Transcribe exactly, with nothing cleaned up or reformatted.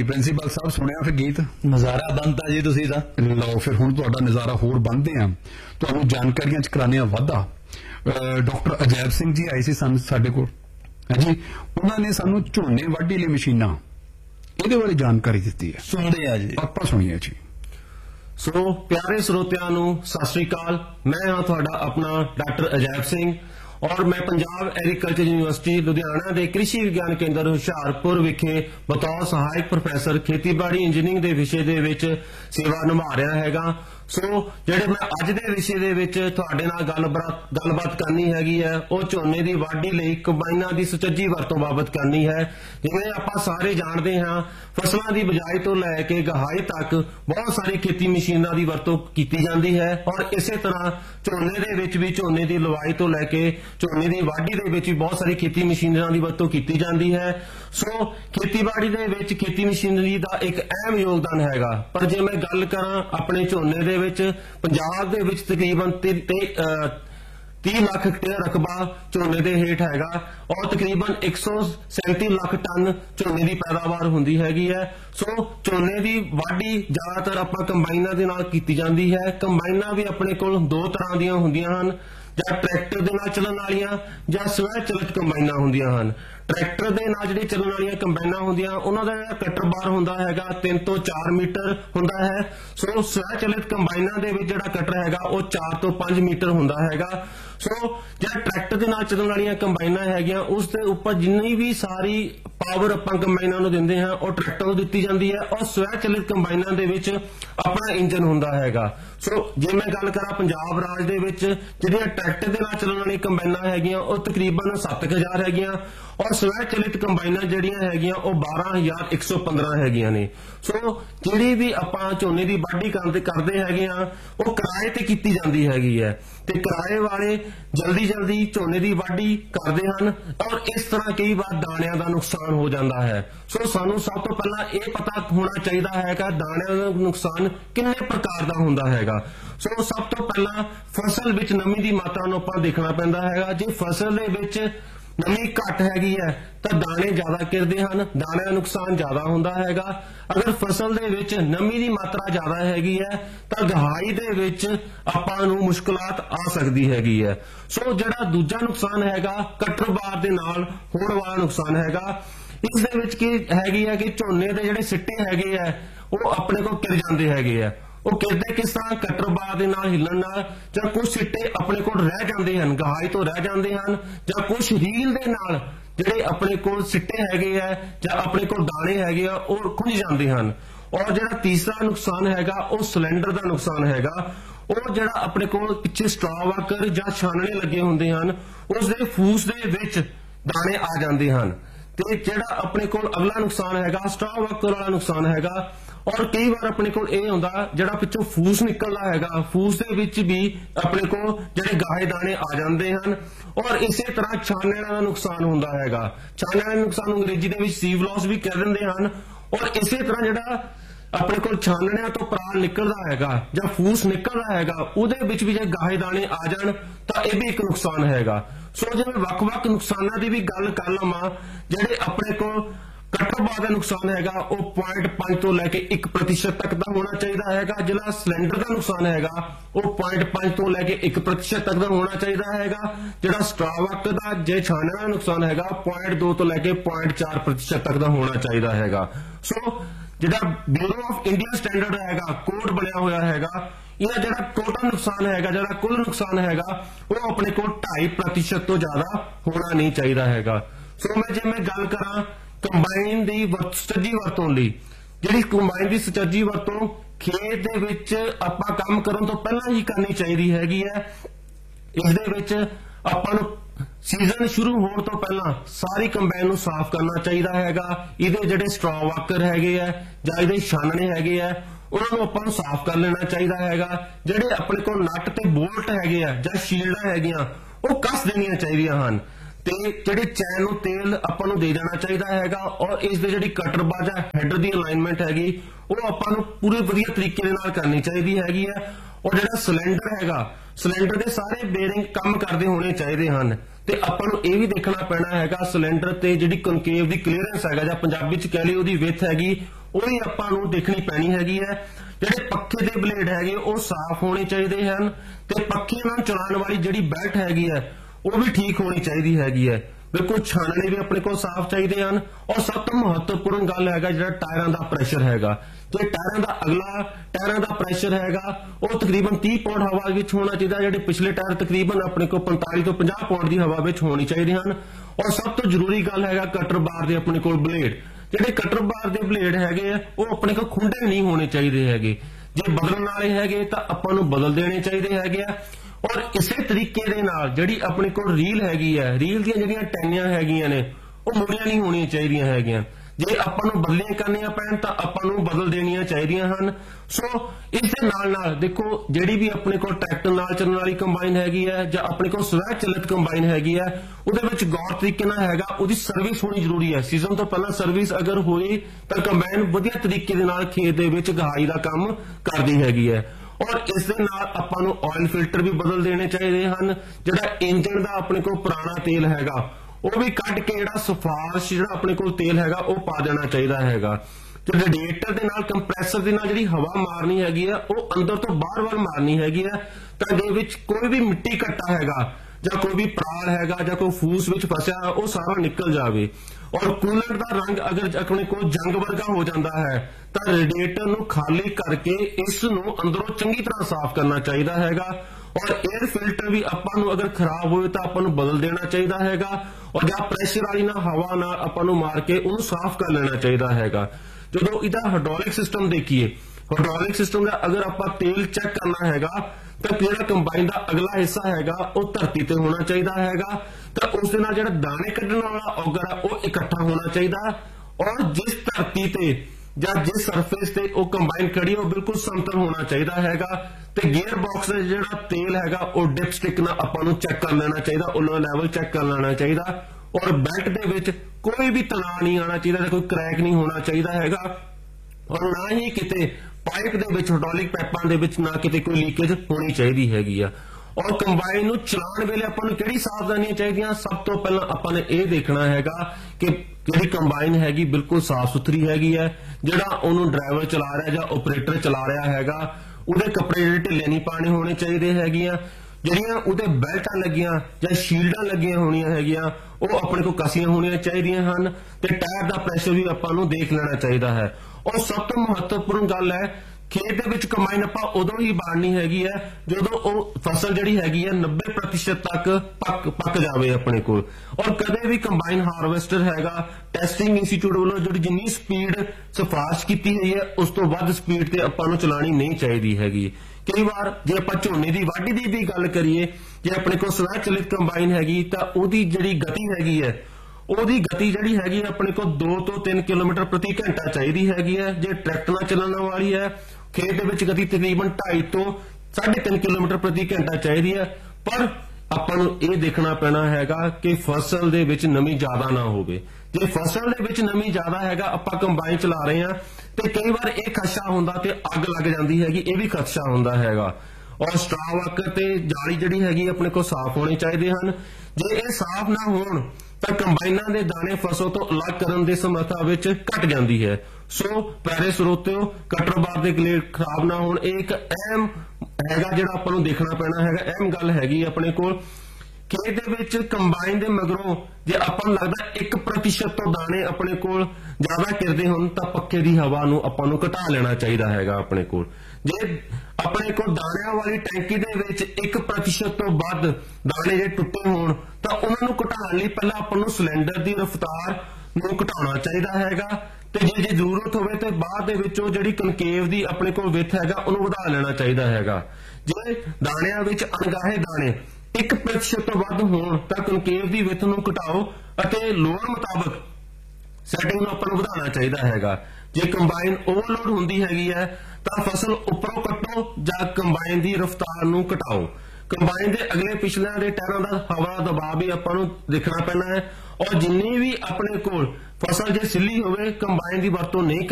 जी principal साहब सुनिया फिर गीत नज़ारा बनता जी तुसीं तां लो फिर हुण तुहाडा नज़ारा होर बनदे आ तुहानूं जानकारियां च कराने आ वाधा डॉक्टर अजैब सिंह जी आए सी सन साडे कोल जी उन्होंने सानू झोने वाढी लई मशीनां इहदे बारे जानकारी दित्ती है सुणदे आ जी आपां सुणीए जी। सो प्यारे श्रोतियां नूं सत श्री अकाल मैं हां तुहाडा अपना डॉक्टर अजैब सिंह और मैं पंजाब एग्रीकल्चर यूनिवर्सिटी लुधियाना के कृषि विज्ञान केंद्र हुशियारपुर विखे बतौर सहायक प्रोफैसर खेतीबाड़ी इंजीनियरिंग के विषय दे विच सेवा निभा रहा हैगा। सो जिहड़े मैं अज दे विषय दे विच तुहाडे नाल गलबात गलबात करनी हैगी है वो झोने की वाढी लई कंबाइनां की सुचज्जी वरतों बाबत करनी है। जिवें आपां सारे जाणदे हां फसलों की बिजाई तो लैके गहाई तक बहुत सारी खेती मशीनां की वरतों कीती जाती है और इसे तरह झोने दे विच भी झोने की लवाई तो लैके झोने की वाढी दे विच भी बहुत सारी खेती मशीनां की वरतों कीती जाती है। सो खेतीबाड़ी दे विच खेती मशीनरी का एक अहम योगदान हैगा। पर जे मैं गल करां अपने झोने दे विच पंजाब दे विच तकरीबन तीह लाख हेक्टेयर रकबा झोने दे हेठ हैगा और तकरीबन एक सौ सैंती लाख टन झोने की पैदावार हुंदी हैगी है। सो झोने की वाढी ज्यादातर आपां कंबाइनां दे नाल कीती जांदी है। कंबाइनां भी अपने कोल दो तरह दीयां हुंदियां हन ਜਾਂ ट्रैक्टर ਦੇ ਨਾਲ ਚੱਲਣ ਵਾਲੀਆਂ ਜਾਂ ਸਵੈ ਚਲਿਤ ਕੰਬਾਈਨਾਂ ਹੁੰਦੀਆਂ ਹਨ। ट्रैक्टर ਦੇ ਨਾਲ ਜਿਹੜੀ ਚੱਲਣ ਵਾਲੀਆਂ ਕੰਬਾਈਨਾਂ ਹੁੰਦੀਆਂ ਉਹਨਾਂ ਦਾ ਜਿਹੜਾ ਕਟਰ ਬਾਰ ਹੁੰਦਾ ਹੈਗਾ तीन ਤੋਂ चार ਮੀਟਰ ਹੁੰਦਾ ਹੈ। ਸੋ ਸਵੈ ਚਲਿਤ ਕੰਬਾਈਨਾਂ ਦੇ ਵਿੱਚ ਜਿਹੜਾ ਕਟਰ ਹੈਗਾ ਉਹ चार ਤੋਂ पांच ਮੀਟਰ ਹੁੰਦਾ ਹੈਗਾ। ਸੋ ਜਿਹੜਾ ट्रैक्टर ਦੇ ਨਾਲ ਚੱਲਣ ਵਾਲੀਆਂ ਕੰਬਾਈਨਾਂ ਹੈਗੀਆਂ ਉਸ ਦੇ ਉੱਪਰ ਜਿੰਨੀ ਵੀ ਸਾਰੀ ਪਾਵਰ ਆਪਾਂ ਕੰਬਾਈਨਾਂ ਨੂੰ ਦਿੰਦੇ ਹਾਂ ਉਹ ਟਰੈਕਟਰ ਨੂੰ ਦਿੱਤੀ ਜਾਂਦੀ ਹੈ ਔਰ ਸਵੈ ਚਲਿਤ ਕੰਬਾਈਨਾਂ ਦੇ ਵਿੱਚ ਆਪਣਾ ਇੰਜਨ ਹੁੰਦਾ ਹੈਗਾ। ਸੋ ਜੇ ਮੈਂ ਗੱਲ ਕਰਾਂ ਪੰਜਾਬ ਰਾਜ ਦੇ ਵਿੱਚ ਜਿਹੜੀਆਂ ट्रैक्टर ਦੇ ਨਾਲ ਚੱਲਣ ਵਾਲੀਆਂ ਕੰਬਾਈਨਾਂ ਹੈਗੀਆਂ ਉਹ ਤਕਰੀਬਨ ਸੱਤ ਹਜ਼ਾਰ ਹੈਗੀਆਂ और स्वै चलित कंबाइनां ਜਿਹੜੀਆਂ ਹੈਗੀਆਂ ਉਹ बारह हज़ार एक सौ पंद्रह ਹੈਗੀਆਂ ਨੇ। ਸੋ ਜਿਹੜੀ ਵੀ ਆਪਾਂ ਝੋਨੇ ਦੀ ਵਾਢੀ ਕਰਦੇ ਕਰਦੇ ਹੈਗੇ ਆ ਉਹ ਕਿਰਾਏ ਤੇ ਕੀਤੀ ਜਾਂਦੀ ਹੈਗੀ ਹੈ ਤੇ ਕਿਰਾਏ ਵਾਲੇ ਜਲਦੀ ਜਲਦੀ ਝੋਨੇ ਦੀ ਵਾਢੀ ਕਰਦੇ ਹਨ ਔਰ ਇਸ ਤਰ੍ਹਾਂ ਕਈ ਵਾਰ ਦਾਣਿਆਂ ਦਾ ਨੁਕਸਾਨ ਹੋ ਜਾਂਦਾ ਹੈ। ਸੋ ਸਾਨੂੰ ਸਭ ਤੋਂ ਪਹਿਲਾਂ ਇਹ ਪਤਾ ਹੋਣਾ ਚਾਹੀਦਾ ਹੈ ਕਿ ਦਾਣਿਆਂ ਦਾ ਨੁਕਸਾਨ ਕਿੰਨੇ ਪ੍ਰਕਾਰ ਦਾ ਹੁੰਦਾ ਹੈਗਾ। ਸੋ ਸਭ ਤੋਂ ਪਹਿਲਾਂ ਫਸਲ ਵਿੱਚ ਨਮੀ ਦੀ ਮਾਤਰਾ ਨੂੰ ਆਪਾਂ ਦੇਖਣਾ ਪੈਂਦਾ ਹੈਗਾ। ਜੇ ਫਸਲ ਦੇ ਵਿੱਚ नमी घट हैगी है तो दाने ज्यादा गिरते हैं, दाने का नुकसान ज्यादा होंदा हैगा। अगर फसल दे विच नमी की मात्रा ज्यादा हैगी है तो गहाई दे विच आपां नूं मुश्किलात आ सकदी हैगी है। सो जिहड़ा दूजा नुकसान हैगा कटर बार दे नाल होण वाला नुकसान हैगा। इस दे विच की हैगी है कि झोने दे जिहड़े सिट्टे हैगे है वो अपने को गिर जांदे हैगे है। ਉਹ ਕਿਰਦੇ ਕਿਸ ਤਰ੍ਹਾਂ ਕਟਰ ਬਾਰ ਦੇ ਨਾਲ ਹਿੱਲਣ ਨਾਲ ਜਾਂ ਕੁਝ ਸਿੱਟੇ ਆਪਣੇ ਕੋਲ ਰਹਿ ਜਾਂਦੇ ਹਨ, ਗਹਾਈ ਤੋਂ ਰਹਿ ਜਾਂਦੇ ਹਨ ਜਾਂ ਕੁਝ ਰੀਲ ਦੇ ਨਾਲ ਜਿਹੜੇ ਆਪਣੇ ਕੋਲ ਸਿੱਟੇ ਹੈਗੇ ਆ ਜਾਂ ਆਪਣੇ ਕੋਲ ਦਾਣੇ ਹੈਗੇ ਆ ਉਹ ਖੁੰਝ ਜਾਂਦੇ ਹਨ। ਔਰ ਜਿਹੜਾ ਤੀਸਰਾ ਨੁਕਸਾਨ ਹੈਗਾ ਉਹ ਸਿਲੰਡਰ ਦਾ ਨੁਕਸਾਨ ਹੈਗਾ। ਉਹ ਜਿਹੜਾ ਆਪਣੇ ਕੋਲ ਪਿੱਛੇ ਸਟ੍ਰਾ ਵਾਕਰ ਜਾਂ ਛਾਨਣੇ ਲੱਗੇ ਹੁੰਦੇ ਹਨ ਉਸ ਦੇ ਫੂਸ ਦੇ ਵਿੱਚ ਦਾਣੇ ਆ ਜਾਂਦੇ ਹਨ। ਤੇ ਜਿਹੜਾ ਆਪਣੇ ਕੋਲ ਅਗਲਾ ਨੁਕਸਾਨ ਹੈਗਾ ਸਟ੍ਰਾ ਵਾਕਰ ਵਾਲਾ ਨੁਕਸਾਨ ਹੈਗਾ। और कई बार अपने को यह होंदा जिहड़ा पिछों फूस निकलदा हैगा फूस दे विच भी अपने को जिहड़े गाहे दाने आ जांदे हन। और इसे तरह छानने का नुकसान होंदा हैगा। छानने का नुकसान अंग्रेजी दे विच सीव लॉस भी कह दिंदे हन। और इसे तरह जिहड़ा अपने को छानने तो पराल निकलदा हैगा जां फूस निकलदा हैगा उहदे विच भी जे गाहे दाने आ जाण तां इह भी एक नुकसान हैगा। सो जिवें वख-वख नुकसानां दी भी गल कर लवां जिहड़े अपने को कटर बार का नुकसान हैगा वो पॉइंट पांच तो लैके एक प्रतिशत तक का होना चाहिए हैगा। जिहड़ा सिलेंडर का नुकसान हैगा वो पॉइंट पांच तो लैके एक प्रतिशत तक का होना चाहिए हैगा। जिहड़ा स्ट्रा वाकर का जे छाने का नुकसान हैगा पॉइंट दो तो लैके पॉइंट चार प्रतिशत तक का होना चाहिए हैगा। सो जिहड़ा ब्यूरो ऑफ इंडियन स्टैंडर्ड हैगा कोड बनया होया हैगा यह जिहड़ा टोटल नुकसान हैगा जिहड़ा कुल नुकसान हैगा वो अपने को ढाई प्रतिशत तो ज्यादा होना नहीं चाहिए हैगा। सो मैं जे मैं गल करा कंबाइन दी सुचज्जी वरतों लई जिहड़ी कंबाइन दी सुचज्जी वरतों खेत दे विच आपां काम करन तो पहलां ही करनी चाहिदी हैगी है। इस दे विच आपां नूं सीजन शुरू होने तो पहलां सारी कंबाइन नूं साफ करना चाहिदा हैगा। इहदे जिहड़े स्ट्रा वाकर हैगे है जां इहदे छानने हैगे है उन्हां नूं आपां नूं साफ कर लेना चाहिदा हैगा। जिहड़े अपने कोल नट ते बोल्ट हैगे है जां शील्डां हैगियां वो कस देणियां चाहीदियां हन ते जिहड़े चैन नूं तेल आपां नूं दे देना चाहिदा हैगा। और इस दे जिहड़ी कटर बार जां हैडर दी अलाइनमेंट हैगी वो आपां नूं पूरे वधिया तरीके दे नाल करनी चाहिदी हैगी है। और जिहड़ा सिलेंडर हैगा सिलेंडर दे सारे बेरिंग काम करदे होने चाहिए हन ते आपां नूं इह वी देखना पैना हैगा सिलेंडर ते जिहड़ी कनकेव दी क्लीयरेंस हैगा जां पंजाबी च कह लईए उहदी विथ हैगी ਉਹ ਵੀ ਆਪਾਂ ਨੂੰ ਦੇਖਣੀ ਪੈਣੀ ਹੈਗੀ ਹੈ। ਜਿਹੜੇ ਪੱਖੇ ਦੇ ਬਲੇਡ ਹੈਗੇ ਉਹ ਸਾਫ਼ ਹੋਣੇ ਚਾਹੀਦੇ ਹਨ ਤੇ ਪੱਖੇ ਨਾਲ ਚਲਾਉਣ ਵਾਲੀ ਜਿਹੜੀ ਬੈਲਟ ਹੈਗੀ ਹੈ ਉਹ ਵੀ ਠੀਕ ਹੋਣੀ ਚਾਹੀਦੀ ਹੈਗੀ ਹੈ। ਬਿਲਕੁਲ ਛਾਨਣੇ ਵੀ ਆਪਣੇ ਕੋਲ ਸਾਫ਼ ਚਾਹੀਦੇ ਹਨ। ਔਰ ਸਭ ਤੋਂ ਮਹੱਤਵਪੂਰਨ ਗੱਲ ਹੈਗਾ ਜਿਹੜਾ ਟਾਇਰਾਂ ਦਾ ਪ੍ਰੈਸ਼ਰ ਹੈਗਾ, ਜੇ ਟਾਇਰਾਂ ਦਾ ਅਗਲਾ ਟਾਇਰਾਂ ਦਾ ਪ੍ਰੈਸ਼ਰ ਹੈਗਾ ਉਹ ਤਕਰੀਬਨ ਤੀਹ ਪੌਂਡ ਹਵਾ ਵਿੱਚ ਹੋਣਾ ਚਾਹੀਦਾ, ਜਿਹੜੇ ਪਿਛਲੇ ਟਾਇਰ ਤਕਰੀਬਨ ਆਪਣੇ ਕੋਲ ਪੰਤਾਲੀ ਤੋਂ ਪੰਜਾਹ ਪੌਂਡ ਦੀ ਹਵਾ ਵਿੱਚ ਹੋਣੀ ਚਾਹੀਦੇ ਹਨ। ਔਰ ਸਭ ਤੋਂ ਜ਼ਰੂਰੀ ਗੱਲ ਹੈਗਾ ਕਟਰ ਬਾਰ ਦੇ ਆਪਣੇ ਕੋਲ ਬਲੇਡ, ਜਿਹੜੇ ਕਟਰ ਬਾਰ ਦੇ ਬਲੇਡ ਹੈਗੇ ਆ ਉਹ ਆਪਣੇ ਕੋਲ ਖੁੰਡੇ ਨਹੀਂ ਹੋਣੇ ਚਾਹੀਦੇ ਹੈਗੇ। ਜੇ ਬਦਲਣ ਵਾਲੇ ਹੈਗੇ ਤਾਂ ਆਪਾਂ ਨੂੰ ਬਦਲ ਦੇਣੇ ਚਾਹੀਦੇ ਹੈਗੇ ਆ। ਔਰ ਇਸੇ ਤਰੀਕੇ ਦੇ ਨਾਲ ਜਿਹੜੀ ਆਪਣੇ ਕੋਲ ਰੀਲ ਹੈਗੀ ਹੈ, ਰੀਲ ਦੀਆਂ ਜਿਹੜੀਆਂ ਟੈਨੀਆਂ ਹੈਗੀਆਂ ਨੇ ਉਹ ਮੁੜੀਆਂ ਨਹੀਂ ਹੋਣੀਆਂ ਚਾਹੀਦੀਆਂ ਹੈਗੀਆਂ। ਜੇ ਆਪਾਂ ਨੂੰ ਬਦਲੀਆਂ ਕਰਨੀਆਂ ਪੈਣ ਤਾਂ ਆਪਾਂ ਨੂੰ ਬਦਲ ਦੇਣੀਆਂ ਚਾਹੀਦੀਆਂ ਹਨ। ਸੋ ਇਸ ਦੇ ਨਾਲ ਨਾਲ ਦੇਖੋ ਜਿਹੜੀ ਵੀ ਆਪਣੇ ਕੋਲ ਟਰੈਕਟਰ ਨਾਲ ਚੱਲਣ ਵਾਲੀ ਕੰਬਾਈਨ ਹੈਗੀ ਹੈ ਜਾਂ ਆਪਣੇ ਕੋਲ ਸਵੈ ਚਲਿਤ ਕੰਬਾਈਨ ਹੈਗੀ ਹੈ ਉਹਦੇ ਵਿੱਚ ਗੌਰ ਤਰੀਕੇ ਨਾਲ ਹੈਗਾ ਉਹਦੀ ਸਰਵਿਸ ਹੋਣੀ ਜ਼ਰੂਰੀ ਹੈ। ਸੀਜ਼ਨ ਤੋਂ ਪਹਿਲਾਂ ਸਰਵਿਸ ਅਗਰ ਹੋਈ ਤਾਂ ਕੰਬਾਈਨ ਵਧੀਆ ਤਰੀਕੇ ਦੇ ਨਾਲ ਖੇਤ ਦੇ ਵਿੱਚ ਗਹਾਈ ਦਾ ਕੰਮ ਕਰਦੀ ਹੈਗੀ ਹੈ। ਔਰ ਇਸ ਦੇ ਨਾਲ ਆਪਾਂ ਨੂੰ ਆਇਲ ਫਿਲਟਰ ਵੀ ਬਦਲ ਦੇਣੇ ਚਾਹੀਦੇ ਹਨ। ਜਿਹੜਾ ਇੰਜਨ ਦਾ ਆਪਣੇ ਕੋਲ ਪੁਰਾਣਾ ਤੇਲ ਹੈਗਾ ਉਹ ਵੀ ਕੱਢ ਕੇ ਜਿਹੜਾ ਸਿਫਾਰਸ਼ ਜਿਹੜਾ ਆਪਣੇ ਕੋਲ ਤੇਲ ਹੈਗਾ ਉਹ ਪਾ ਦੇਣਾ ਚਾਹੀਦਾ ਹੈਗਾ। ਤੇ ਰੇਡੀਏਟਰ ਦੇ ਨਾਲ ਕੰਪਰੈਸਰ ਦੇ ਨਾਲ ਜਿਹੜੀ ਹਵਾ ਮਾਰਨੀ ਹੈਗੀ ਆ ਉਹ ਅੰਦਰ ਤੋਂ ਬਾਹਰ ਵੱਲ ਮਾਰਨੀ ਹੈਗੀ ਆ ਤਾਂ ਦੇ ਵਿੱਚ ਕੋਈ ਵੀ ਮਿੱਟੀ ਘੱਟਾ ਹੈਗਾ ਜਾਂ ਕੋਈ ਵੀ ਪਰਾਲ ਹੈਗਾ ਜਾਂ ਕੋਈ ਫੂਸ ਵਿੱਚ ਫਸਿਆ ਉਹ ਸਾਰਾ ਨਿਕਲ ਜਾਵੇ। ਔਰ ਕੂਲਰ ਦਾ ਰੰਗ ਅਗਰ ਆਪਣੇ ਕੋਲ ਜੰਗ ਵਰਗਾ ਹੋ ਜਾਂਦਾ ਹੈ ਤਾਂ ਰੇਡੀਏਟਰ ਨੂੰ ਖਾਲੀ ਕਰਕੇ ਇਸ ਨੂੰ ਅੰਦਰੋਂ ਚੰਗੀ ਤਰ੍ਹਾਂ ਸਾਫ਼ ਕਰਨਾ ਚਾਹੀਦਾ ਹੈਗਾ। ਔਰ 에ਅਰ ਫਿਲਟਰ ਵੀ ਆਪਾਂ ਨੂੰ ਅਗਰ ਖਰਾਬ ਹੋਵੇ ਤਾਂ ਆਪਾਂ ਨੂੰ ਬਦਲ ਦੇਣਾ ਚਾਹੀਦਾ ਹੈਗਾ। ਔਰ ਜਾਂ ਪ੍ਰੈਸ਼ਰ ਵਾਲੀ ਨਾਲ ਹਵਾ ਨਾਲ ਆਪਾਂ ਨੂੰ ਮਾਰ ਕੇ ਉਹਨੂੰ ਸਾਫ਼ ਕਰ ਲੈਣਾ ਚਾਹੀਦਾ ਹੈਗਾ। ਜਦੋਂ ਇਹਦਾ ਹਾਈਡ੍ਰੋਲਿਕ ਸਿਸਟਮ ਦੇਖੀਏ, ਹਾਈਡ੍ਰੋਲਿਕ ਸਿਸਟਮ ਦਾ ਅਗਰ ਆਪਾਂ ਤੇਲ ਚੈੱਕ ਕਰਨਾ ਹੈਗਾ ਤਾਂ ਜਿਹੜਾ ਕੰਬਾਈਨ ਦਾ ਅਗਲਾ ਹਿੱਸਾ ਹੈਗਾ ਉਹ ਧਰਤੀ ਤੇ ਹੋਣਾ ਚਾਹੀਦਾ ਹੈਗਾ ਤਾਂ ਉਸ ਦੇ ਨਾਲ ਜਿਹੜਾ ਦਾਣੇ ਕੱਢਣ ਵਾਲਾ ਔਗਰ ਆ ਉਹ ਇਕੱਠਾ ਹੋਣਾ ਚਾਹੀਦਾ। ਔਰ ਜਿਸ ਧਰਤੀ ਤੇ ਜਾਂ ਜਿਸ ਸਰਫੇਸ ਤੇ ਉਹ ਕੰਬਾਈਨ ਖੜੀ ਉਹ ਬਿਲਕੁਲ ਸਮਤਲ ਹੋਣਾ ਚਾਹੀਦਾ ਹੈਗਾ। ਤੇ ਗੀਅਰ ਬਾਕਸ ਦਾ ਜਿਹੜਾ ਤੇਲ ਹੈਗਾ ਉਹ ਡਿਪ ਸਟਿਕ ਨਾਲ ਆਪਾਂ ਨੂੰ ਚੈੱਕ ਕਰ ਲੈਣਾ ਚਾਹੀਦਾ, ਉਹਨਾਂ ਲੈਵਲ ਚੈੱਕ ਕਰ ਲੈਣਾ ਚਾਹੀਦਾ। ਔਰ ਬੈਲਟ ਦੇ ਵਿੱਚ ਕੋਈ ਵੀ ਤਣਾਅ ਨਹੀਂ ਆਉਣਾ ਚਾਹੀਦਾ, ਕੋਈ ਕ੍ਰੈਕ ਨਹੀਂ ਹੋਣਾ ਚਾਹੀਦਾ ਹੈਗਾ। ਔਰ ਨਾ ਹੀ ਕਿਤੇ ਪਾਈਪ ਦੇ ਵਿੱਚ ਹਾਈਡ੍ਰੋਲਿਕ ਪਾਈਪਾਂ ਦੇ ਵਿੱਚ ਨਾ ਕਿਤੇ ਕੋਈ ਲੀਕੇਜ ਹੋਣੀ ਚਾਹੀਦੀ ਹੈਗੀ ਆ। ਔਰ ਕੰਬਾਈਨ ਨੂੰ ਚਲਾਉਣ ਵੇਲੇ ਆਪਾਂ ਨੂੰ ਕਿਹੜੀ ਸਾਵਧਾਨੀਆਂ ਚਾਹੀਦੀਆਂ? ਸਭ ਤੋਂ ਪਹਿਲਾਂ ਆਪਾਂ ਨੇ ਇਹ ਦੇਖਣਾ ਹੈਗਾ ਕਿ ਜਿਹੜੀ ਕੰਬਾਈਨ ਹੈਗੀ ਬਿਲਕੁਲ ਸਾਫ਼ ਸੁਥਰੀ ਹੈਗੀ ਹੈ। ਜਿਹੜਾ ਉਹਨੂੰ ਡਰਾਈਵਰ ਚਲਾ ਰਿਹਾ ਜਾਂ ਆਪਰੇਟਰ ਚਲਾ ਰਿਹਾ ਹੈਗਾ ਉਹਦੇ ਕੱਪੜੇ ਜਿਹੜੇ ਢਿੱਲੇ ਨਹੀਂ ਪਾਣੇ ਹੋਣੇ ਚਾਹੀਦੇ ਹੈਗੀਆਂ। ਜਿਹੜੀਆਂ ਉਹਦੇ ਬੈਲਟਾਂ ਲੱਗੀਆਂ ਜਾਂ ਸ਼ੀਲਡਾਂ ਲੱਗੀਆਂ ਹੋਣੀਆਂ ਹੈਗੀਆਂ ਉਹ ਆਪਣੇ ਕੋਲ ਕਸੀਆਂ ਹੋਣੀਆਂ ਚਾਹੀਦੀਆਂ ਹਨ। ਤੇ ਟਾਇਰ ਦਾ ਪ੍ਰੈਸ਼ਰ ਵੀ ਆਪਾਂ ਨੂੰ ਦੇਖ ਲੈਣਾ ਚਾਹੀਦਾ ਹੈ। ਔਰ ਸਭ ਤੋਂ ਮਹੱਤਵਪੂਰਨ ਗੱਲ ਹੈ ਖੇਤ ਦੇ ਵਿੱਚ ਕੰਬਾਈਨ ਆਪਾਂ ਉਦੋਂ ਹੀ ਬਾੜਨੀ ਹੈਗੀ ਹੈ ਜਦੋਂ ਉਹ ਫਸਲ ਜਿਹੜੀ ਹੈਗੀ ਹੈ ਨੱਬੇ ਪ੍ਰਤੀਸ਼ਤ ਤੱਕ ਪੱਕ ਪੱਕ ਜਾਵੇ ਆਪਣੇ ਕੋਲ। ਔਰ ਕਦੇ ਵੀ ਕੰਬਾਈਨ ਹਾਰਵੈਸਟਰ ਹੈਗਾ ਟੈਸਟਿੰਗ ਇੰਸਟੀਚਿਊਟ ਵੱਲੋਂ ਜਿਹੜੀ ਜਿੰਨੀ ਸਪੀਡ ਸਿਫਾਰਿਸ਼ ਕੀਤੀ ਹੋਈ ਹੈ ਉਸ ਤੋਂ ਵੱਧ ਸਪੀਡ ਤੇ ਆਪਾਂ ਨੂੰ ਚਲਾਣੀ ਨਹੀਂ ਚਾਹੀਦੀ ਹੈਗੀ। ਕਈ ਵਾਰ ਜੇ ਆਪਾਂ ਝੋਨੇ ਦੀ ਵਾਢੀ ਦੀ ਵੀ ਗੱਲ ਕਰੀਏ, ਜੇ ਆਪਣੇ ਕੋਲ ਸਵੈ ਚਲਿਤ ਕੰਬਾਈਨ ਹੈਗੀ ਤਾਂ ਉਹਦੀ ਜਿਹੜੀ ਗਤੀ ਹੈਗੀ ਹੈ ਉਹਦੀ ਗਤੀ ਜਿਹੜੀ ਹੈਗੀ ਆਪਣੇ ਕੋਲ ਦੋ ਤੋਂ ਤਿੰਨ ਕਿਲੋਮੀਟਰ ਪ੍ਰਤੀ ਘੰਟਾ ਚਾਹੀਦੀ ਹੈਗੀ ਹੈ। ਜੇ ਟਰੈਕਟਰ ਨਾਲ ਚੱਲਣ ਵਾਲੀ ਹੈ ਖੇਤ ਦੇ ਵਿੱਚ ਗਤੀ ਤਕਰੀਬਨ ਢਾਈ ਤੋਂ ਸਾਢੇ ਤਿੰਨ ਕਿਲੋਮੀਟਰ ਪ੍ਰਤੀ ਘੰਟਾ ਚਾਹੀਦੀ ਹੈ। ਪਰ ਆਪਾਂ ਨੂੰ ਇਹ ਦੇਖਣਾ ਪੈਣਾ ਹੈਗਾ ਕਿ ਫਸਲ ਦੇ ਵਿੱਚ ਨਮੀ ਜ਼ਿਆਦਾ ਨਾ ਹੋਵੇ। ਜੇ ਫਸਲ ਦੇ ਵਿੱਚ ਨਮੀ ਜ਼ਿਆਦਾ ਹੈਗਾ ਆਪਾਂ ਕੰਬਾਈਨ ਚਲਾ ਰਹੇ ਹਾਂ ਤੇ ਕਈ ਵਾਰ ਇਹ ਖਦਸ਼ਾ ਹੁੰਦਾ ਤੇ ਅੱਗ ਲੱਗ ਜਾਂਦੀ ਹੈਗੀ, ਇਹ ਵੀ ਖਦਸ਼ਾ ਹੁੰਦਾ ਹੈਗਾ। ਔਰ ਸਟਰਾ ਵਾਕਰ ਤੇ ਜਾਲੀ ਜਿਹੜੀ ਹੈਗੀ ਆਪਣੇ ਕੋਲ ਸਾਫ਼ ਹੋਣੇ ਚਾਹੀਦੇ ਹਨ। ਜੇ ਇਹ ਸਾਫ਼ ਨਾ ਹੋਣ ਤਾਂ ਕੰਬਾਈਨਾਂ ਦੇ ਦਾਣੇ ਫਸਲ ਤੋਂ ਅਲੱਗ ਕਰਨ ਦੇ ਸਮਰੱਥਾ ਵਿੱਚ ਘਟ ਜਾਂਦੀ ਹੈ। ਸੋ ਪਿਆਰੇ ਸਰੋਤਿਓ, ਕਟਰ ਬਾਰ ਦੇ ਬਲੇਡ ਖਰਾਬ ਨਾ ਹੋਣ ਇਹ ਇੱਕ ਅਹਿਮ ਹੈਗਾ ਜਿਹੜਾ ਆਪਾਂ ਨੂੰ ਦੇਖਣਾ ਪੈਣਾ ਹੈਗਾ। ਅਹਿਮ ਗੱਲ ਹੈਗੀ ਆਪਣੇ ਕੋਲ ਖੇਤ ਦੇ ਵਿੱਚ ਕੰਬਾਈਨ ਦੇ ਮਗਰੋਂ ਜੇ ਆਪਾਂ ਨੂੰ ਲੱਗਦਾ ਇੱਕ ਪ੍ਰਤੀਸ਼ਤ ਤੋਂ ਦਾਣੇ ਆਪਣੇ ਕੋਲ ਜ਼ਿਆਦਾ ਕਿਰਦੇ ਹੋਣ ਤਾਂ ਪੱਖੇ ਦੀ ਹਵਾ ਨੂੰ ਆਪਾਂ ਨੂੰ ਘਟਾ ਲੈਣਾ ਚਾਹੀਦਾ ਹੈਗਾ ਆਪਣੇ ਕੋਲ। ਜੇ ਆਪਣੇ ਕੋਲ ਦਾਣਿਆਂ ਵਾਲੀ ਟੈਂਕੀ ਦੇ ਵਿੱਚ ਇੱਕ ਪ੍ਰਤੀਸ਼ਤ ਤੋਂ ਵੱਧ ਦਾਣੇ ਜੇ ਟੁੱਟੇ ਹੋਣ ਤਾਂ ਉਹਨਾਂ ਨੂੰ ਘਟਾਉਣ ਲਈ ਪਹਿਲਾਂ ਆਪਾਂ ਨੂੰ ਸਿਲੰਡਰ ਦੀ ਰਫ਼ਤਾਰ ਨੂੰ ਘਟਾਉਣਾ ਚਾਹੀਦਾ ਹੈਗਾ। ਤੇ ਜੇ ਜੇ ਜ਼ਰੂਰਤ ਹੋਵੇ ਤੇ ਬਾਅਦ ਦੇ ਵਿੱਚੋਂ ਜਿਹੜੀ ਕਨਕੇਵ ਦੀ ਆਪਣੇ ਕੋਲ ਵਿੱਥ ਹੈਗਾ ਉਹਨੂੰ ਵਧਾ ਲੈਣਾ ਚਾਹੀਦਾ ਹੈਗਾ। ਜੇ ਦਾਣਿਆਂ ਵਿੱਚ ਅਣਗਾਹੇ ਦਾਣੇ ਇੱਕ ਪ੍ਰਤੀਸ਼ਤ ਤੋਂ ਵੱਧ ਹੋਣ ਤਾਂ ਕਨਕੇਵ ਦੀ ਵਿੱਥ ਨੂੰ ਘਟਾਓ ਅਤੇ ਲੋੜ ਮੁਤਾਬਕ ਸੈਟਿੰਗ ਨੂੰ ਆਪਾਂ ਨੂੰ ਵਧਾਉਣਾ ਚਾਹੀਦਾ ਹੈਗਾ। ਜੇ ਕੰਬਾਈਨ ਓਵਰਲੋਡ ਹੁੰਦੀ ਹੈਗੀ ਹੈ ਤਾਂ ਫਸਲ ਉੱਪਰੋਂ ਕੱਟੋ ਜਾਂ ਕੰਬਾਈਨ ਦੀ ਰਫ਼ਤਾਰ ਨੂੰ ਘਟਾਓ। ਕੰਬਾਈਨ ਦੇ ਅਗਲੇ ਪਿਛਲਿਆਂ ਦੇ ਟਾਇਰਾਂ ਦਾ ਹਵਾ ਦਾ ਦਬਾਅ ਵੀ ਆਪਾਂ ਨੂੰ ਦੇਖਣਾ ਪੈਣਾ ਹੈ। ਔਰ ਜਿੰਨੀ ਵੀ ਆਪਣੇ ਕੋਲ ਫਸਲ ਜੇ ਸਿੱਲੀ ਹੋਵੇ ਕੰਬਾਈਨ ਦੀ ਵਰਤੋਂ ਨਹੀਂ